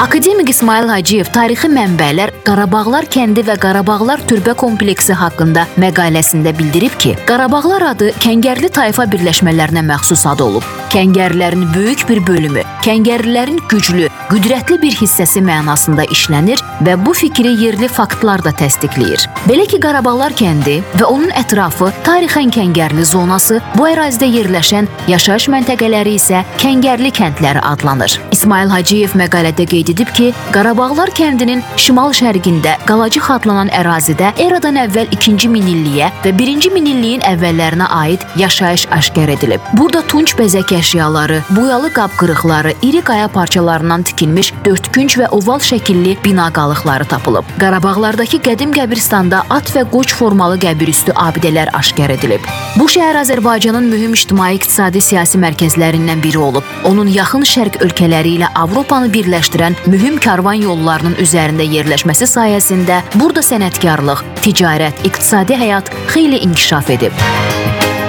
Akademik İsmail Hacıyev tarixi mənbələr Qarabağlar kəndi və Qarabağlar türbə kompleksi haqqında məqaləsində bildirib ki, Qarabağlar adı Kəngərli tayfa birləşmələrinə məxsus ad olub. Kəngərlilərin böyük bir bölümü, Kəngərlilərin güclü, qüdrətli bir hissəsi mənasında işlənir və bu fikri yerli faktlar da təsdiqləyir. Belə ki, Qarabağlar kəndi və onun ətrafı tarixən Kəngərli zonası, bu ərazidə yerləşən yaşayış məntəqələri isə Kəngərli kəndləri adlanır. İsmail Hacıyev məqalədə qeyd edib ki, Qarabağlar kəndinin şimal-şərqində Qalacıq adlanan ərazidə eradan əvvəl 2-ci minilliyə və 1-ci minilliyin əvvəllərinə aid yaşayış aşkar edilib. Burada tunç bəzək əşyaları, boyalı qab qırıqları, iri qaya parçalarından tikilmiş dördkünc və oval şəkilli bina qalıqları tapılıb. Qarabağlardakı qədim qəbiristanda at və qoç formalı qəbirüstü abidələr aşkar edilib. Bu şəhər Azərbaycanın mühüm ictimai-iqtisadi siyasi mərkəzlərindən biri olub. Onun yaxın şərq ölkələri ilə Avropanı birləşdirən mühüm karvan yollarının üzərində yerləşməsi sayəsində burada sənətkarlıq, ticarət, iqtisadi həyat xeyli inkişaf edib.